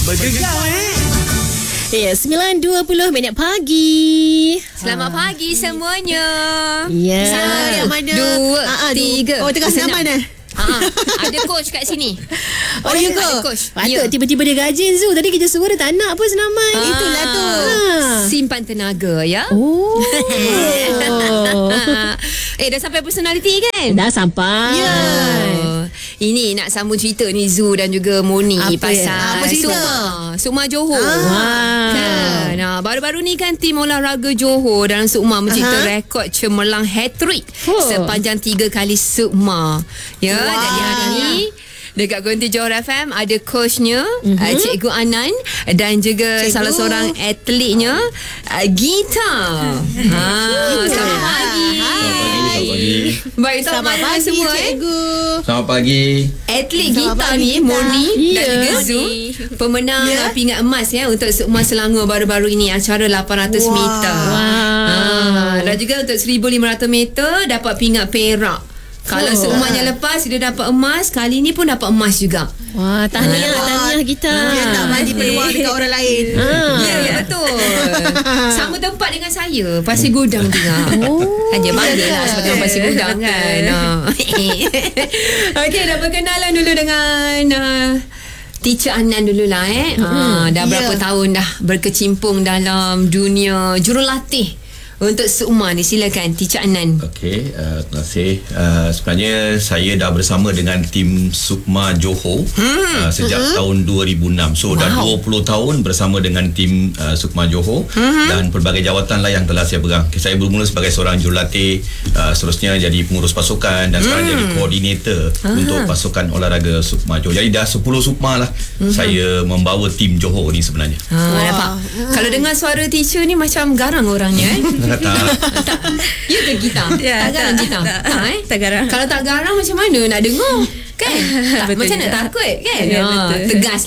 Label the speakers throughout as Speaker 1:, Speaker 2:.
Speaker 1: Bergegar
Speaker 2: Ya, 9.20 minit pagi.
Speaker 3: Selamat pagi semuanya.
Speaker 2: Ya.
Speaker 4: Yang mana?
Speaker 3: 2, 3.
Speaker 4: Oh, tengah senaman
Speaker 3: Ada coach kat sini.
Speaker 4: Oh, ya ke?
Speaker 3: Ada coach.
Speaker 2: Patut tiba-tiba dia gajin Zu. Tadi kita suruh dia tak nak apa senaman.
Speaker 4: Itulah tu.
Speaker 3: Simpan tenaga ya.
Speaker 2: Oh.
Speaker 3: Dah sampai personality kan?
Speaker 2: Dah sampai.
Speaker 4: Ya.
Speaker 3: Ini nak sambung cerita ni Zu dan juga Moni
Speaker 2: Apa
Speaker 3: pasal
Speaker 4: Apa cerita?
Speaker 3: Sukma Johor.
Speaker 2: Wah.
Speaker 3: Nah, baru-baru ni kan tim olahraga Johor dalam Sukma mencipta rekod cemerlang hat-trick sepanjang 3 kali Sukma. Ya, jadi hari ni dekat Gonti Johor FM ada coachnya Cikgu Anan dan juga salah seorang atletnya Gita. Selamat pagi. Baik, selamat pagi semua
Speaker 4: cikgu.
Speaker 5: Selamat pagi.
Speaker 3: Atlet
Speaker 4: Selamat
Speaker 3: Gita
Speaker 4: pagi,
Speaker 3: ni
Speaker 4: Gita.
Speaker 3: Moni dan
Speaker 2: Ya.
Speaker 3: juga Zu, pemenang pingat emas untuk Sukma Selangor baru-baru ini acara 800 meter. Dan juga untuk 1500 meter dapat pingat perak. Kalau Sukmanya lepas dia dapat emas, kali ni pun dapat emas juga.
Speaker 2: Wah, tahniah kita.
Speaker 4: Dia tak bagi peluang dekat orang lain.
Speaker 3: Ya, betul. Sama tempat dengan saya, Pasir Gudang juga. Dia bangga lah sebagai orang Pasir Gudang kan. Okey, dah berkenalan dulu dengan Teacher Anan dululah dah berapa tahun dah berkecimpung dalam dunia jurulatih untuk Sukma ni. Silakan Teacher Anan.
Speaker 5: Okey, terima kasih. Sebenarnya saya dah bersama dengan tim Sukma Johor sejak tahun 2006. So dah 20 tahun bersama dengan tim Sukma Johor dan pelbagai jawatan lah yang telah saya pegang. Saya bermula sebagai seorang jurulatih, seterusnya jadi pengurus pasukan dan sekarang jadi koordinator untuk pasukan olahraga Sukma Johor. Jadi dah 10 Sukma lah saya membawa tim Johor ni sebenarnya.
Speaker 3: Nampak. Kalau dengar suara teacher ni macam garang orangnya
Speaker 5: Tak.
Speaker 3: Ya ke Gita? Tak garang Gita?
Speaker 4: Tak garang.
Speaker 3: Kalau tak garang macam mana nak dengar? Kan? Macam nak takut kan?
Speaker 4: Ya, betul.
Speaker 3: Tegas.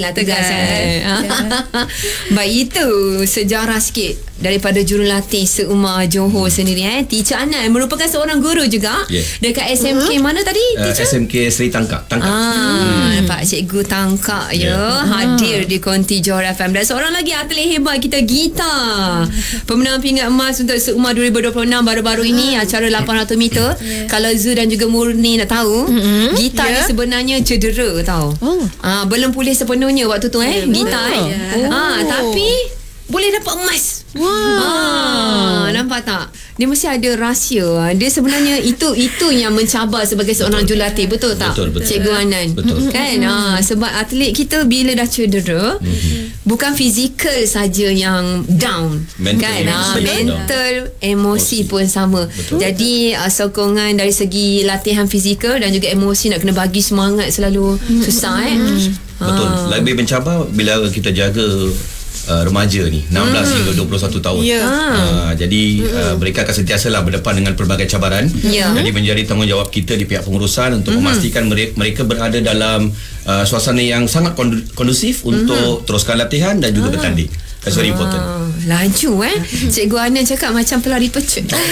Speaker 3: Baik, itu sejarah sikit daripada jurulatih Sukma Johor sendiri. Teacher Anan merupakan seorang guru juga dekat SMK mana tadi teacher?
Speaker 5: SMK Seri Tangkak.
Speaker 3: Pak Cikgu Tangkak hadir di Konti Johor FM. Dan seorang lagi atlet hebat kita, Gita, pemenang pingat emas untuk Sukma 2026 baru-baru ini acara 800 meter. Kalau Zu dan juga Murni nak tahu, Gita ni sebenarnya cedera tau. Belum pulih sepenuhnya waktu tu Gita tapi boleh dapat emas. Nampak tak? Dia mesti ada rahsia. Dia sebenarnya itu yang mencabar sebagai seorang jurulatih. Betul tak?
Speaker 5: Betul.
Speaker 3: Cikgu Anan.
Speaker 5: Betul.
Speaker 3: Kan? Sebab atlet kita bila dah cedera, bukan fizikal saja yang down.
Speaker 5: Mental,
Speaker 3: kan? Mental, emosi pun sama.
Speaker 5: Betul.
Speaker 3: Jadi sokongan dari segi latihan fizikal dan juga emosi nak kena bagi semangat selalu susah
Speaker 5: Betul. Lebih mencabar bila kita jaga remaja ni 16 hingga 21 tahun. Jadi mereka akan sentiasalah berdepan dengan pelbagai cabaran. Jadi menjadi tanggungjawab kita di pihak pengurusan untuk memastikan mereka berada dalam suasana yang sangat kondusif untuk teruskan latihan dan juga bertanding. That's very important.
Speaker 3: Laju Cikgu Anan cakap macam pelari pecut.
Speaker 4: Dia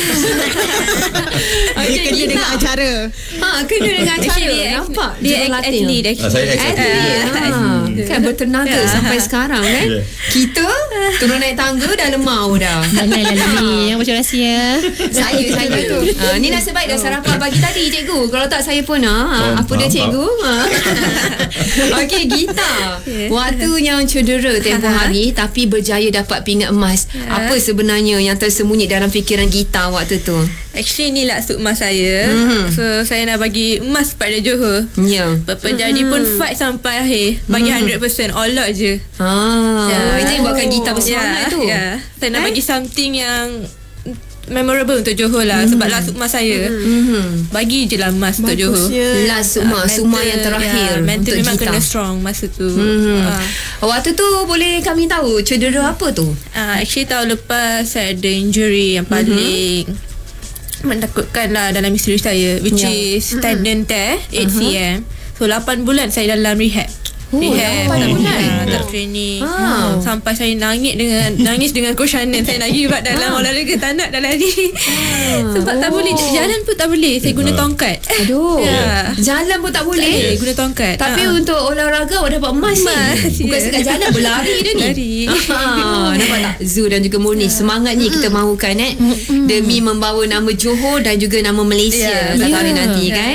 Speaker 4: kena dengan acara.
Speaker 3: Kena dengan acara. Nampak dia atlet.
Speaker 5: Saya atlet.
Speaker 3: Kan bertenaga sampai sekarang kan. Kita turun naik tangga dah lemau dah.
Speaker 2: Janganlah ni yang macam rahsia.
Speaker 3: Saya tu. Ni nasib baik dah sarapan pagi tadi cikgu. Kalau tak saya pun apa dia cikgu. Okey, Gita. Waktu yang cedera tempoh hari tapi berjaya dapat pingat emas. Apa sebenarnya yang tersembunyi dalam fikiran Gita waktu tu?
Speaker 6: Actually inilah Sukma saya. So saya nak bagi emas pada Johor. Apa jadi pun fight sampai akhir. Bagi 100%, all out je.
Speaker 3: Itu yang buatkan Gita bersemangat tu.
Speaker 6: Saya nak bagi something yang memorable untuk Johor lah. Sebab last Sukma saya bagi je lah emas untuk Johor.
Speaker 3: Last Sukma yang terakhir
Speaker 6: mental
Speaker 3: untuk
Speaker 6: memang
Speaker 3: Gita.
Speaker 6: kena strong masa tu.
Speaker 3: Waktu tu boleh kami tahu cedera apa tu?
Speaker 6: Actually tahun lepas saya ada injury yang paling menakutkan lah dalam history saya, which is tendon tear 8 cm. So 8 bulan saya dalam rehab. rehab,
Speaker 3: 8 bulan.
Speaker 6: tak training. Sampai saya nangis dengan Coach Hanan. Saya nak give up dalam olahraga, tak nak dah lari. Sebab tak boleh, jalan pun tak boleh. Saya guna tongkat.
Speaker 3: Aduh. Jalan pun tak boleh.
Speaker 6: Guna tongkat.
Speaker 3: Tapi untuk olahraga awak dapat emas ni. Bukan sekat jalan, berlari dah ni.
Speaker 6: Lari.
Speaker 3: Nampak tak? Zu dan juga Murni semangat ni kita mahukan demi membawa nama Johor dan juga nama Malaysia satu hari nanti kan.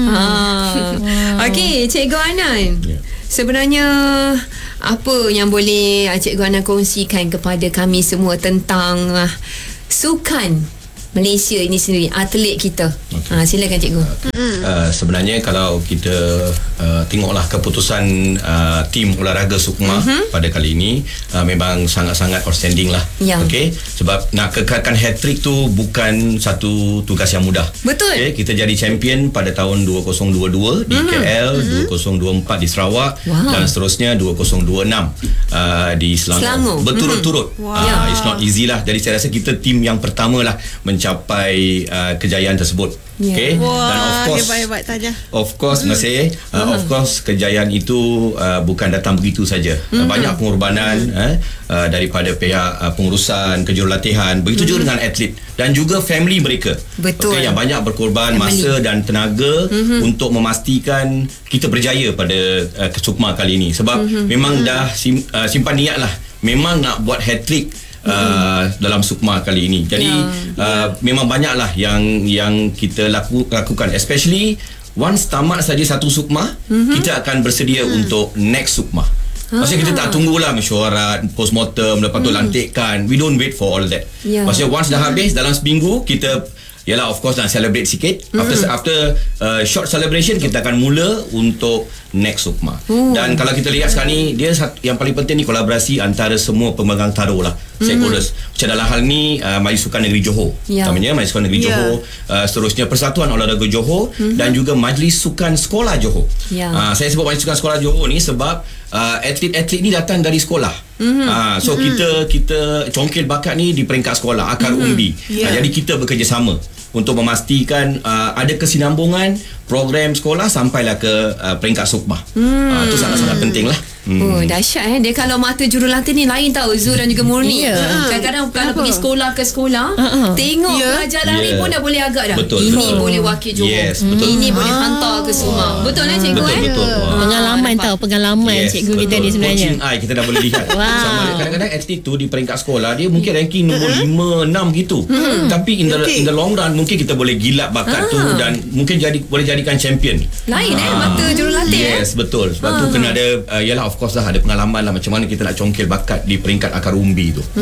Speaker 3: Okey, Cikgu Anan. Sebenarnya apa yang boleh Cikgu Anan kongsikan kepada kami semua tentang sukan Malaysia ini sendiri, atlet kita? Silakan Cikgu.
Speaker 5: Sebenarnya kalau kita tengoklah keputusan tim olahraga Sukma pada kali ini, memang sangat-sangat outstanding lah. Okay? Sebab nak kekalkan hat-trick tu bukan satu tugas yang mudah.
Speaker 3: Betul.
Speaker 5: Okay? Kita jadi champion pada tahun 2022 di KL, 2024 di Sarawak, dan seterusnya 2026 di Selangor. Berturut-turut. It's not easy lah. Jadi saya rasa kita tim yang pertama lah mencapai kejayaan tersebut. Okay? Dan
Speaker 4: hebat-hebat saja.
Speaker 5: Of course, terima kasih. Of course, kejayaan itu bukan datang begitu saja. Banyak pengorbanan daripada pihak pengurusan, kejurulatihan, begitu juga dengan atlet dan juga family mereka.
Speaker 3: Betul.
Speaker 5: Okay, yang banyak berkorban masa dan tenaga untuk memastikan kita berjaya pada Sukma kali ini. Sebab memang dah simpan niat lah. Memang nak buat hat-trick dalam Sukma kali ini. Jadi memang banyaklah yang kita lakukan, especially once tamat saja satu Sukma, kita akan bersedia untuk next Sukma. Maksudnya kita tak tunggulah mesyuarat, postmortem, lepas tu lantikkan. We don't wait for all that. Maksudnya once dah habis dalam seminggu, kita yalah, of course nak celebrate sikit. After short celebration, kita akan mula untuk next Sukma. Dan kalau kita lihat sekarang ni, dia yang paling penting ni kolaborasi antara semua pemegang taruh lah, stakeholders. Macam dalam hal ni Majlis Sukan Negeri Johor, namanya Majlis Sukan Negeri Johor, seterusnya Persatuan Olahraga Johor, dan juga Majlis Sukan Sekolah Johor. Saya sebut Majlis Sukan Sekolah Johor ni sebab atlet-atlet ni datang dari sekolah. So kita congkil bakat ni di peringkat sekolah, akar umbi. Jadi kita bekerjasama untuk memastikan ada kesinambungan program sekolah sampailah ke peringkat Sukma. Itu sangat-sangat penting lah.
Speaker 3: Dahsyat dia kalau mata jurulatih ni lain tau, Zul dan juga Murni. Kadang-kadang kalau pergi sekolah ke sekolah, tengok pelajar lari pun dah boleh agak dah. Ini boleh wakil Johor, ini boleh hantar ke Sukma. Betul lah Cikgu?
Speaker 5: Betul.
Speaker 2: Pengalaman Cikgu kita ni sebenarnya.
Speaker 5: Coaching eye kita dah boleh lihat. Sama kadang-kadang atlet tu di peringkat sekolah dia mungkin ranking nombor 5, 6 gitu. Tapi in the long run mungkin kita boleh gilap bakat tu dan mungkin boleh jadikan champion.
Speaker 3: Lain mata jurulatih.
Speaker 5: Yes, betul. Sebab tu kena ada yalah, of course lah, ada pengalaman lah macam mana kita nak congkil bakat di peringkat akar umbi tu.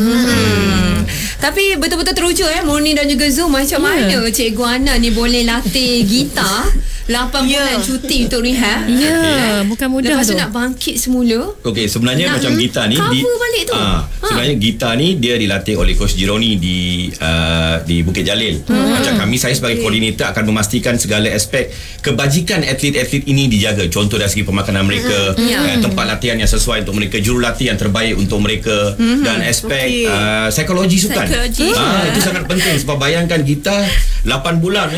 Speaker 3: Tapi betul-betul teruja Murni dan juga Zul, macam mana Cikgu Ana ni boleh latih gitar 8 bulan cuti untuk rehab.
Speaker 2: Bukan mudah.
Speaker 3: Lepas tu nak bangkit semula.
Speaker 5: Okey, sebenarnya macam gitar ni
Speaker 3: cover balik tu.
Speaker 5: Sebenarnya gitar ni dia dilatih oleh Coach Jironi di Bukit Jalil. Macam saya sebagai koordinator akan memastikan segala aspek kebajikan atlet-atlet ini dijaga. Contoh dari segi pemakanan mereka, tempat latihan yang sesuai untuk mereka, jurulatih yang terbaik untuk mereka, dan aspek psikologi sukan. Itu sangat penting sebab bayangkan gitar 8 bulan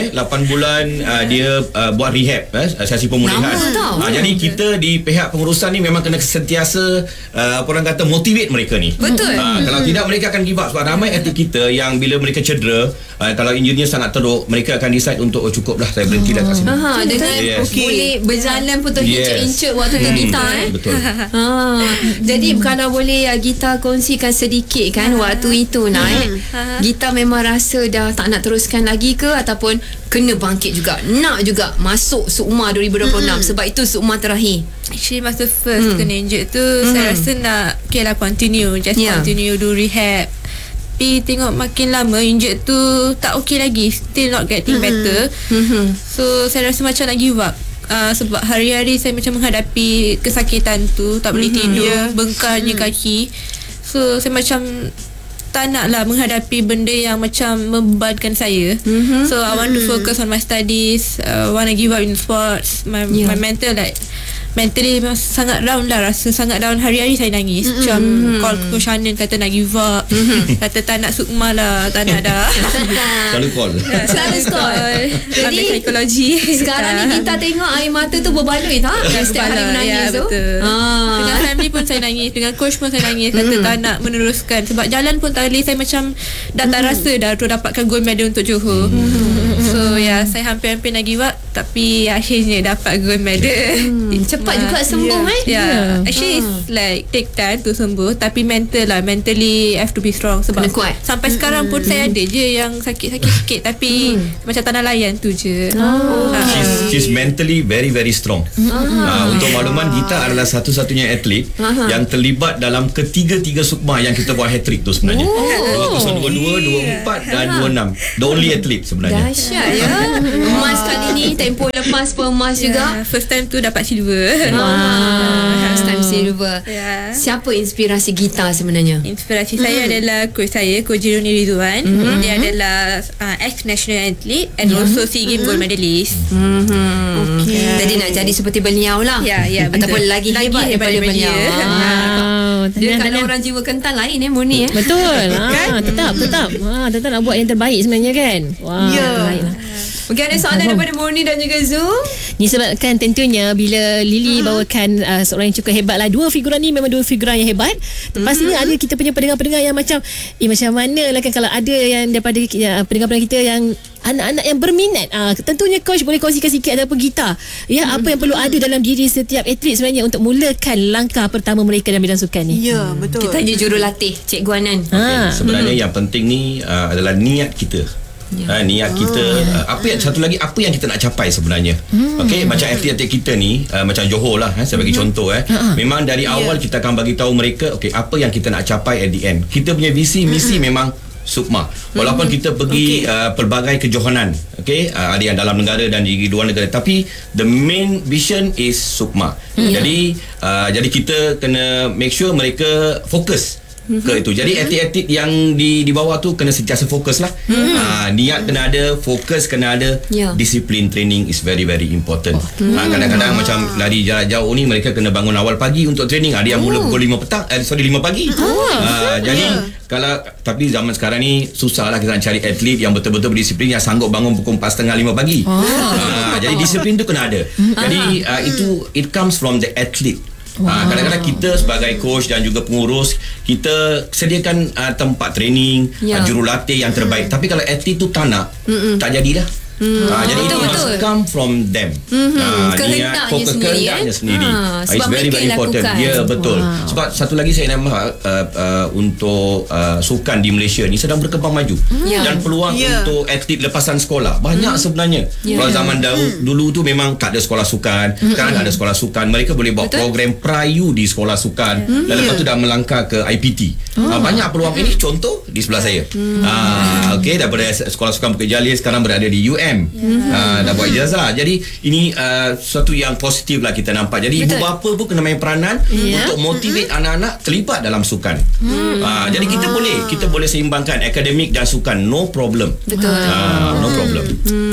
Speaker 5: dia buat rehab, sesi pemulihan. Jadi kita di pihak pengurusan ni memang kena sentiasa orang kata motivate mereka ni.
Speaker 3: Betul.
Speaker 5: Kalau tidak mereka akan give up sebab ramai atlet kita yang bila mereka cedera, kalau injury sangat teruk, mereka akan decide untuk cukup dah, saya berhenti dah kat sini.
Speaker 3: Dengan boleh berjalan pun terhincit-hincit waktu tu gitar.
Speaker 5: Betul.
Speaker 3: Jadi kalau boleh gitar kongsikan sedikit kan waktu itu gitar memang rasa dah tak nak teruskan lagi ke, ataupun kena bangkit juga, nak juga masuk Sukma 2026 sebab itu Sukma terakhir.
Speaker 6: Actually masa first kena injured tu, saya rasa nak continue do rehab. Tapi tengok makin lama injured tu tak okay lagi, still not getting better. So saya rasa macam nak give up. Sebab hari-hari saya macam menghadapi kesakitan tu, tak boleh tidur, bengkarnya kaki. So saya macam tak nak lah menghadapi benda yang macam membebankan saya. So I want to focus on my studies, want to give up in sports. My mental mentally memang sangat down lah. Rasa sangat down. Hari-hari saya nangis. Macam call Coach Hanan kata nak give up. Kata tak nak sukma lah. Tak nak dah.
Speaker 5: Selalu call.
Speaker 3: Selalu call.
Speaker 6: Jadi
Speaker 3: Jadi
Speaker 6: psikologi.
Speaker 3: sekarang ni kita tengok air mata tu berbaloi tak? Setiap hari menangis tu.
Speaker 6: Betul. Dengan family pun saya nangis. Dengan coach pun saya nangis. Kata tak nak meneruskan. Sebab jalan pun tak boleh. Saya macam dah tak rasa dah untuk dapatkan gold medal untuk Johor. So saya hampir-hampir nak give up. Tapi akhirnya dapat gold medal.
Speaker 3: Cepat juga sembuh
Speaker 6: Actually it's like take time to sembuh. Tapi mental lah, mentally have to be strong. Sebab
Speaker 3: kena kuat.
Speaker 6: sampai sekarang pun saya ada je yang sakit-sakit sikit. Tapi macam tanah layan tu je.
Speaker 5: She's mentally very very strong. Untuk makluman, Gita adalah satu-satunya atlet yang terlibat dalam ketiga-tiga sukma yang kita buat hat-trick tu sebenarnya. 2022, 24 dan 26. The only athlete sebenarnya.
Speaker 3: Dahsyat ya. Emas kali ni, tempoh lepas pun emas juga.
Speaker 6: First time tu dapat silver.
Speaker 3: First time silver. Siapa inspirasi Gita sebenarnya?
Speaker 6: Inspirasi saya adalah coach saya, Coach Jironi Ridwan. Dia adalah ex-national athlete and also SEA Games gold medalist.
Speaker 3: Jadi nak jadi seperti beliau lah. Ataupun lagi hebat daripada beliau. Dia kalau orang jiwa kental lain Murni
Speaker 2: Betul. Tetap nak buat yang terbaik sebenarnya kan. Terbaik lah.
Speaker 3: Mungkin ada soalan daripada Murni dan juga Zul.
Speaker 2: Disebabkan tentunya bila Lily bawakan seorang yang cukup hebat lah. Dua figuran ni memang dua figuran yang hebat. Pastinya ada kita punya pendengar-pendengar yang macam macam mana lah kan kalau ada yang daripada pendengar-pendengar kita yang anak-anak yang berminat, tentunya coach boleh kongsikan sikit ataupun Gita apa yang perlu ada dalam diri setiap atlet sebenarnya untuk mulakan langkah pertama mereka dalam bidang sukan ni.
Speaker 4: Ya, betul.
Speaker 3: Kita tanya jurulatih Cikgu Anan.
Speaker 5: Sebenarnya yang penting ni adalah niat kita. Niat kita, satu lagi apa yang kita nak capai sebenarnya. Okey, macam atlet-atlet kita ni macam Johor lah, saya bagi contoh memang dari awal kita akan bagi tahu mereka apa yang kita nak capai at the end. Kita punya visi misi memang sukma. Walaupun kita pergi pelbagai kejohanan, ada yang dalam negara dan di luar negara, tapi the main vision is sukma. Jadi kita kena make sure mereka fokus ke itu. Jadi atlet-atlet yang di bawah tu kena sentiasa fokus lah. Niat kena ada, fokus kena ada, disiplin training is very very important. Kadang-kadang macam lari jarak jauh ni mereka kena bangun awal pagi untuk training. Ada yang mula pukul 5 pagi. Jadi tapi zaman sekarang ni susah lah kita nak cari atlet yang betul-betul berdisiplin, yang sanggup bangun pukul 4:30 5 pagi. Jadi disiplin tu kena ada. Jadi itu it comes from the athlete. Kadang-kadang kita sebagai coach dan juga pengurus, kita sediakan tempat training, jurulatih yang terbaik. Tapi kalau atlet tu tak nak, tak jadilah. Jadi itu must come from them. Kehendaknya sendiri. It's very very important. Betul. Sebab satu lagi saya nampak untuk sukan di Malaysia ni sedang berkembang maju. Dan peluang untuk atlet lepasan sekolah banyak sebenarnya. Kalau zaman dulu tu memang tak ada sekolah sukan. Sekarang ada sekolah sukan. Mereka boleh buat program prayu di sekolah sukan. Dan lepas tu dah melangkah ke IPT. Banyak peluang ini. Contoh di sebelah saya. Daripada sekolah sukan Bukit Jalil sekarang berada di UM. Dah buat ijazah. Jadi ini sesuatu yang positif lah kita nampak. Jadi ibu bapa pun kena main peranan untuk motivate anak-anak terlibat dalam sukan. Jadi kita boleh seimbangkan akademik dan sukan, no problem.
Speaker 3: Betul.
Speaker 5: No problem.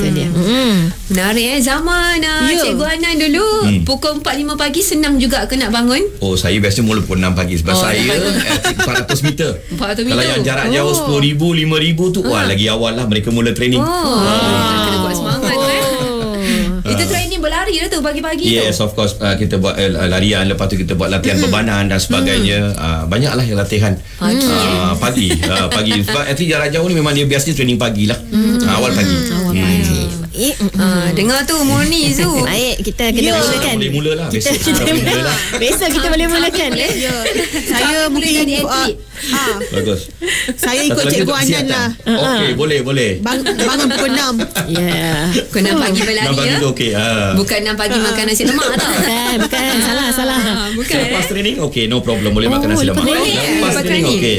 Speaker 3: Menarik Zaman Cikgu Anan dulu pukul 4-5 pagi senang juga ke nak bangun?
Speaker 5: Saya biasa mula pukul 6 pagi. Sebab saya 400 meter. Kalau yang jarak jauh 10,000, 5,000 tu lagi awal lah mereka mula training.
Speaker 3: Kena buat semangat Itu training berlari lah tu pagi-pagi tu.
Speaker 5: Yes, of course. Kita buat larian, lepas tu kita buat latihan bebanan dan sebagainya. Banyaklah yang latihan pagi. Sebab atlet jarak jauh ni memang dia biasanya training pagi lah. Awal pagi.
Speaker 3: Dengar tu Murni Zu.
Speaker 2: Baik, kita kena mulakan.
Speaker 5: Boleh mula lah besok.
Speaker 2: Besok kita boleh mulakan.
Speaker 4: Saya mungkin
Speaker 3: jadi atlet.
Speaker 5: Bagus.
Speaker 4: Saya ikut Cikgu Anan lah.
Speaker 5: Okey, boleh.
Speaker 4: Bangun pukul 6.
Speaker 3: Pukul 6 pagi berlari
Speaker 5: pagi tu okey.
Speaker 3: Bukan 6 pagi makan nasi lemak tau.
Speaker 2: Bukan. Salah.
Speaker 3: Bukan.
Speaker 5: Lepas training okey, no problem, boleh makan nasi lemak.
Speaker 3: Lepas
Speaker 5: training okey.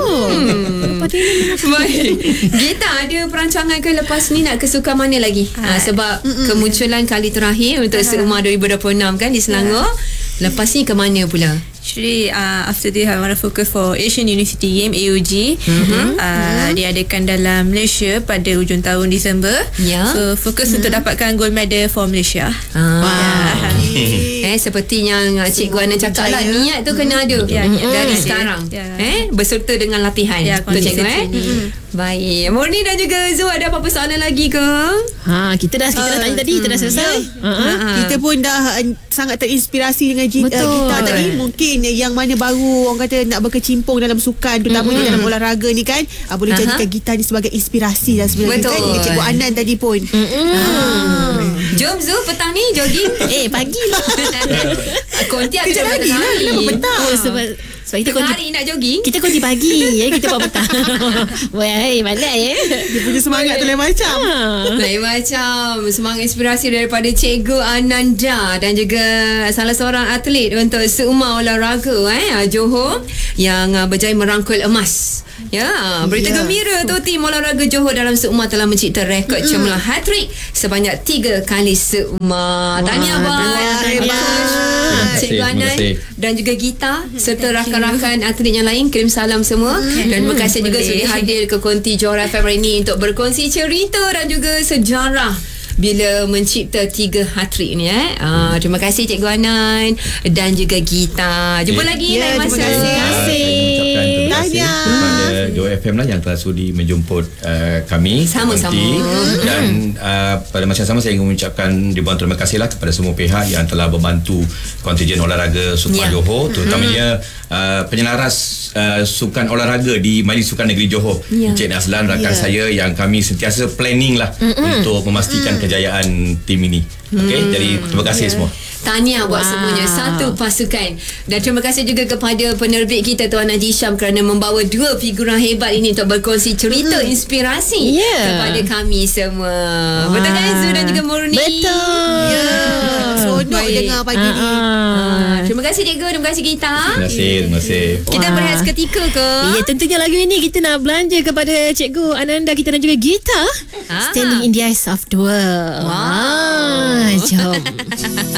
Speaker 3: Baik. Gita ada perancangan ke lepas ni nak ke sukan mana lagi? Sebab kemunculan kali terakhir untuk Sukma 2026 kan di Selangor. Lepas ni ke mana pula?
Speaker 6: Actually after this I want to focus for Asian University Game AUG. Diadakan dalam Malaysia pada hujung tahun Disember. So fokus untuk dapatkan gold medal for Malaysia.
Speaker 3: Seperti yang Cikgu Ana cakap lah, niat tu kena ada dari sekarang. Berserta dengan latihan. Betul Cikgu Baik. Murni dan juga Zul, ada apa-apa soalan lagi ke?
Speaker 2: Kita dah tanya tadi, kita dah selesai.
Speaker 4: Kita pun dah sangat terinspirasi dengan gitar tadi. Mungkin yang mana baru orang kata nak berkecimpung dalam sukan, terutamanya dalam olahraga ni kan, boleh jadikan gitar ni sebagai inspirasi dan sebenarnya kan, dengan Cikgu Anan tadi pun.
Speaker 3: Jom Zul, petang ni jogging.
Speaker 2: Pagi lah.
Speaker 3: Konti aku
Speaker 4: Kejap lagi lah, kenapa petang?
Speaker 2: Sebab kita
Speaker 3: tengah hari nak jogging.
Speaker 2: Kita konti pagi, kita buat petang. Weh, malas
Speaker 4: Dia punya semangat tu lain macam.
Speaker 3: Lain macam. Semangat inspirasi daripada Cikgu Ananda dan juga salah seorang atlet untuk Sukma Olahraga Johor yang berjaya merangkul emas. Berita gembira tu, tim olahraga Johor dalam Sukma telah mencipta rekod cemerlang hat-trick sebanyak 3 kali Sukma. Tahniah buat Cikgu Anan dan juga Gita serta rakan-rakan atlet yang lain. Kirim salam semua dan terima kasih juga sudah hadir ke Konti Johor FM hari ini untuk berkongsi cerita dan juga sejarah bila mencipta 3 hat-trick ni. Terima kasih Cikgu Anan dan juga Gita. Jumpa lagi lain masa.
Speaker 2: Terima kasih.
Speaker 5: Terima kasih kepada Johor FM lah yang telah sudi menjemput kami.
Speaker 3: Sama-sama.
Speaker 5: Dan pada masa yang sama saya ingin mengucapkan ribuan terima kasih lah kepada semua pihak yang telah membantu kontijen olahraga Sukma Johor, terutamanya penyelaras sukan olahraga di Majlis Sukan Negeri Johor, Encik Nazlan, rakan saya yang kami sentiasa planning lah untuk memastikan kejayaan tim ini. Jadi terima kasih semua.
Speaker 3: Tahniah buat semuanya, satu pasukan. Dan terima kasih juga kepada penerbit kita Tuan Haji Syam kerana membawa 2 figuran hebat ini untuk berkongsi cerita inspirasi kepada kami semua. Betul kan Zul dan juga Murni?
Speaker 2: Betul.
Speaker 4: Seronok dengar pagi ni.
Speaker 3: Terima kasih Cikgu, terima kasih Gita.
Speaker 5: Terima kasih.
Speaker 3: Kita berehat seketika ke?
Speaker 2: Ya, tentunya lagu ini kita nak belanja kepada Cikgu Ananda kita dan juga Gita. Standing in the Eyes of the World.
Speaker 3: Wow.
Speaker 2: Jom.